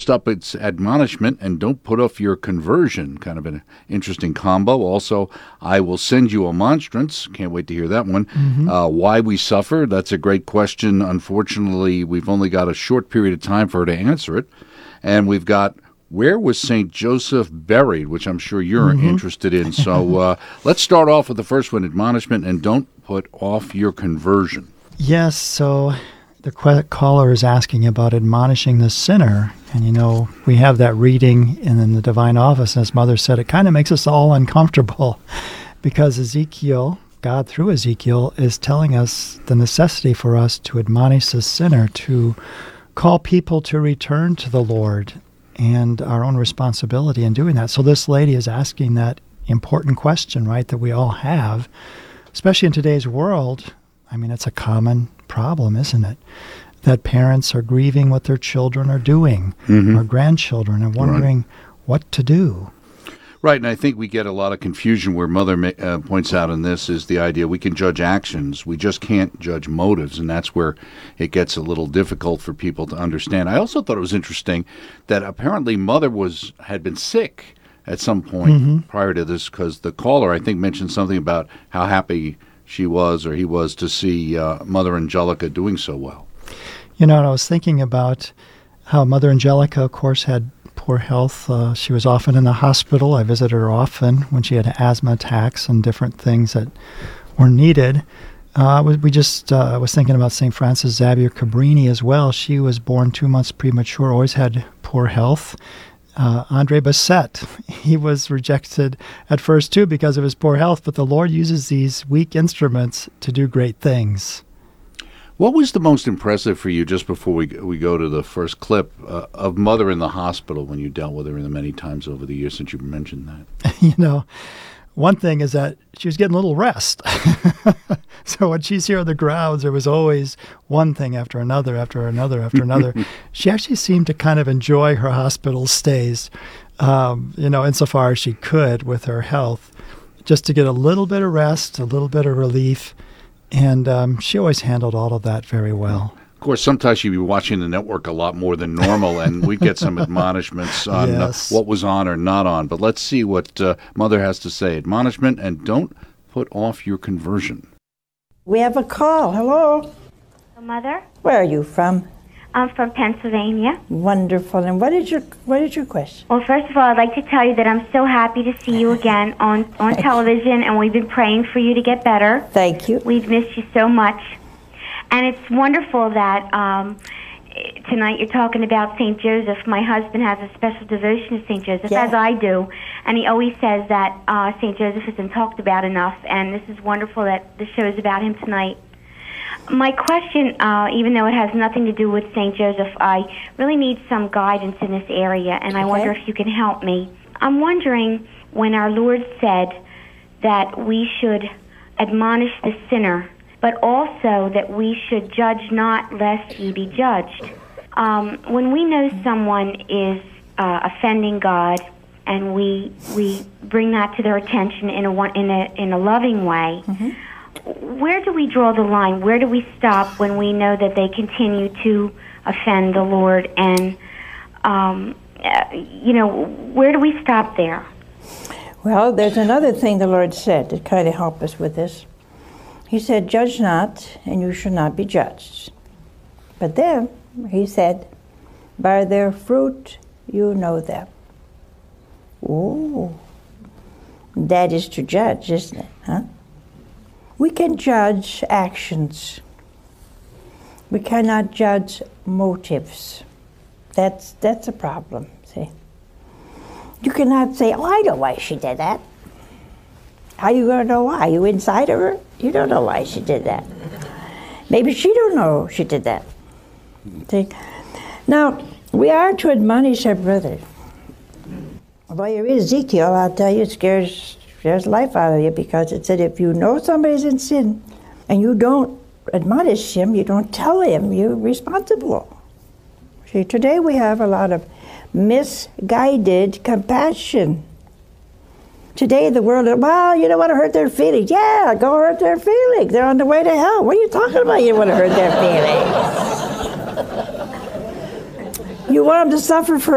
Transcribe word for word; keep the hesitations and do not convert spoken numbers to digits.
First up, it's admonishment and don't put off your conversion. Kind of an interesting combo. Also, I will send you a monstrance. Can't wait to hear that one. Mm-hmm. Uh, why we suffer, that's a great question. Unfortunately, we've only got a short period of time for her to answer it. And we've got, where was Saint Joseph buried, which I'm sure you're mm-hmm. interested in. So uh, let's start off with the first one, admonishment and don't put off your conversion. Yes, so the caller is asking about admonishing the sinner. And, you know, we have that reading in the Divine Office. And as Mother said, it kind of makes us all uncomfortable because Ezekiel, God through Ezekiel, is telling us the necessity for us to admonish the sinner, to call people to return to the Lord, and our own responsibility in doing that. So this lady is asking that important question, right, that we all have, especially in today's world. I mean, it's a common problem, isn't it? That parents are grieving what their children are doing, mm-hmm. or grandchildren, and wondering right. what to do. Right, and I think we get a lot of confusion where Mother uh, points out in this is the idea we can judge actions, we just can't judge motives, and that's where it gets a little difficult for people to understand. I also thought it was interesting that apparently Mother was had been sick at some point mm-hmm. prior to this, because the caller, I think, mentioned something about how happy she was or he was to see uh, Mother Angelica doing so well. You know, and I was thinking about how Mother Angelica, of course, had poor health. Uh, she was often in the hospital. I visited her often when she had asthma attacks and different things that were needed. Uh, we just uh, was thinking about Saint Frances Xavier Cabrini as well. She was born two months premature, always had poor health. Uh, Andre Bessette, he was rejected at first too because of his poor health, but the Lord uses these weak instruments to do great things. What was the most impressive for you, just before we we go to the first clip, uh, of Mother in the hospital when you dealt with her in the many times over the years since you mentioned that? You know, one thing is that she was getting a little rest. So when she's here on the grounds, there was always one thing after another, after another, after another. She actually seemed to kind of enjoy her hospital stays, um, you know, insofar as she could with her health, just to get a little bit of rest, a little bit of relief. And um, she always handled all of that very well. Of course, sometimes you'd be watching the network a lot more than normal, and we'd get some admonishments on yes. uh, what was on or not on. But let's see what uh, Mother has to say. Admonishment, and don't put off your conversion. We have a call. Hello. Mother? Where are you from? I'm from Pennsylvania. Wonderful. And what is your what is your question? Well, first of all, I'd like to tell you that I'm so happy to see you again on, on television, and we've been praying for you to get better. Thank you. We've missed you so much. And it's wonderful that um, tonight you're talking about Saint Joseph. My husband has a special devotion to Saint Joseph, yeah. as I do. And he always says that uh, Saint Joseph isn't talked about enough. And this is wonderful that the show is about him tonight. My question, uh, even though it has nothing to do with Saint Joseph, I really need some guidance in this area, and I okay. wonder if you can help me. I'm wondering, when our Lord said that we should admonish the sinner, but also that we should judge not lest ye be judged. Um, when we know someone is uh, offending God, and we we bring that to their attention in a one, in a in a loving way, mm-hmm. where do we draw the line? Where do we stop when we know that they continue to offend the Lord? And um, uh, you know, where do we stop there? Well, there's another thing the Lord said that kind of helped us with this. He said, "Judge not, and you shall not be judged." But then he said, "By their fruit you know them." Oh, that is to judge, isn't it? Huh? We can judge actions. We cannot judge motives. That's that's a problem. See, you cannot say, "Oh, I know why she did that." How are you going to know why? You inside of her? You don't know why she did that. Maybe she don't know she did that. See? Now, we are to admonish our brother. Although you read Ezekiel, I'll tell you, it scares, scares life out of you, because it said if you know somebody's in sin and you don't admonish him, you don't tell him, you're responsible. See, today we have a lot of misguided compassion. Today the world, well, you don't want to hurt their feelings. Yeah, go hurt their feelings. They're on the way to hell. What are you talking about? You don't want to hurt their feelings. You want them to suffer for